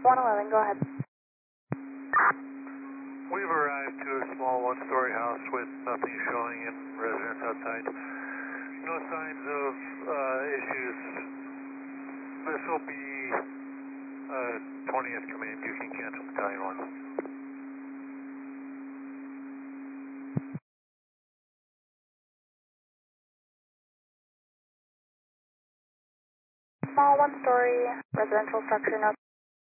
111, go ahead. We've arrived to a small one-story house with nothing showing and residents outside. No signs of issues. This will be 20th command. You can cancel battalion 1. Small one-story residential structure, no